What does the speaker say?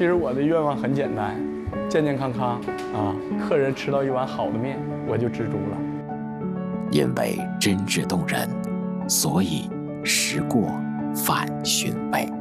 其实我的愿望很简单，健健康康啊，客人吃到一碗好的面，我就知足了。 因为真挚动人，所以时过反寻味。